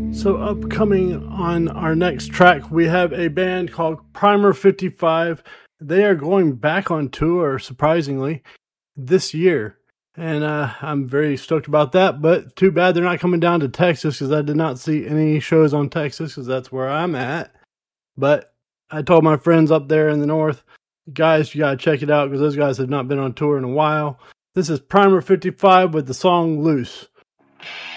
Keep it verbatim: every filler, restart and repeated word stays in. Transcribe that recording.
So upcoming on our next track, we have a band called Primer fifty-five. They are going back on tour, surprisingly, this year. And uh, I'm very stoked about that, but too bad they're not coming down to Texas because I did not see any shows on Texas because that's where I'm at. But I told my friends up there in the north, guys, you got to check it out because those guys have not been on tour in a while. This is Primer fifty-five with the song Loose.